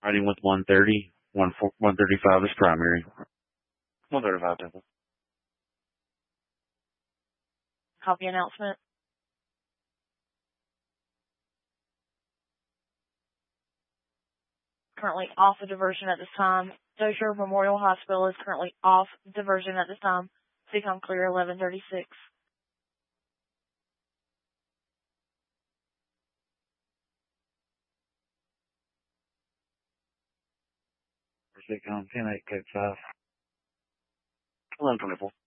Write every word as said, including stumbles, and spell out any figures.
Riding with one thirty, one thirty-five is primary. one thirty-five, Temple. Copy announcement. Currently off of diversion at this time. Dozier Memorial Hospital is currently off diversion at this time. Become clear eleven thirty-six. Become ten eight, code five. eleven twenty-four.